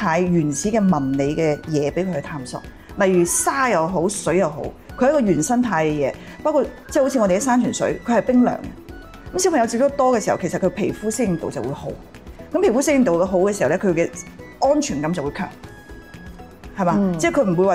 太原始嘅紋理嘅嘢俾佢去探索，例如沙又好，水又好，佢係一個原生態嘅嘢。包括即係好似我哋啲山泉水，佢係冰涼嘅。咁小朋友接觸多嘅時候，其實佢皮膚適應度就會好。咁皮膚適應度好嘅時候咧，佢嘅安全感就會強，係嘛？即係佢唔會話